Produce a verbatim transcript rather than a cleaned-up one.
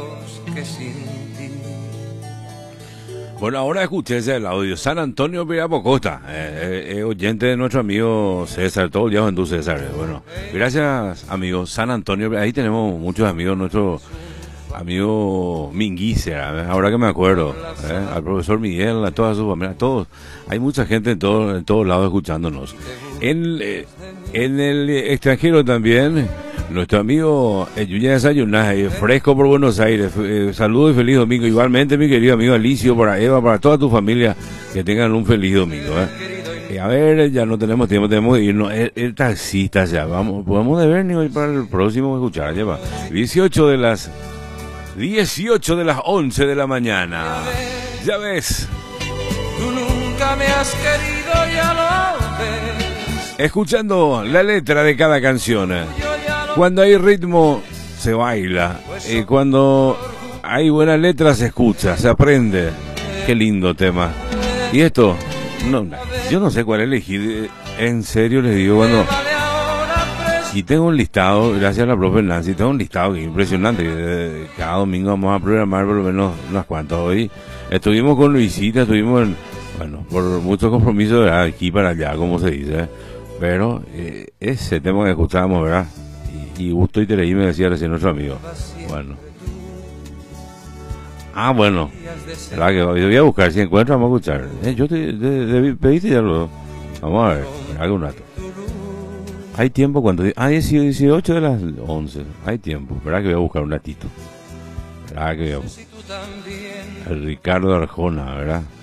amigos que sin ti. Bueno, ahora escuché ese el audio. San Antonio Virapocosta, eh, eh, eh, oyente de nuestro amigo César, todo el día en tu César. Eh. Bueno, gracias, amigo San Antonio. Ahí tenemos muchos amigos, nuestro amigo Minguice, ahora que me acuerdo, eh, al profesor Miguel, a toda su familia, a todos. Hay mucha gente en, todo, en todos lados escuchándonos. En, eh, en el extranjero también. Nuestro amigo eh, Yuya Desayuná, eh, fresco por Buenos Aires. Eh, saludos y feliz domingo. Igualmente, mi querido amigo Alicio, para Eva, para toda tu familia, que tengan un feliz domingo. Eh. Eh, a ver, ya no tenemos tiempo, tenemos que irnos. El, el taxista ya, vamos, podemos deber ni hoy para el próximo escuchar. Ya va. dieciocho de las dieciocho de las once de la mañana. Ya ves. Tú nunca me has querido, ya lo ves. Escuchando la letra de cada canción. Cuando hay ritmo, se baila. Y cuando hay buena letra, se escucha, se aprende. Qué lindo tema. Y esto, no, yo no sé cuál elegir. En serio les digo, cuando... Y tengo un listado, gracias a la profe Nancy, tengo un listado que es impresionante. Cada domingo vamos a programar por lo menos unas cuantas. Hoy estuvimos con Luisita, estuvimos en... Bueno, por muchos compromisos de aquí para allá, como se dice. Pero eh, ese tema que escuchábamos, ¿verdad? Y Gusto y Tereí me decía recién nuestro amigo. Bueno. Ah, bueno. ¿Verdad que yo voy a buscar? Si encuentro, vamos a escuchar. Eh, yo te, te, te pediste ya lo... Vamos a ver. Haga un rato. Hay tiempo cuando... Ah, dieciocho de las once. Hay tiempo. ¿Verdad que voy a buscar un ratito? ¿Verdad que voy a buscar? El Ricardo Arjona, ¿verdad?